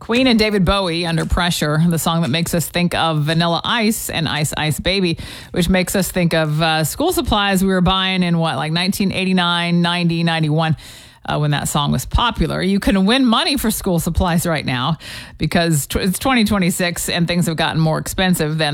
Queen and David Bowie, Under Pressure, the song that makes us think of Vanilla Ice and Ice Ice Baby, which makes us think of school supplies we were buying in 1989, 90, 91. When that song was popular. You can win money for school supplies right now because it's 2026 and things have gotten more expensive than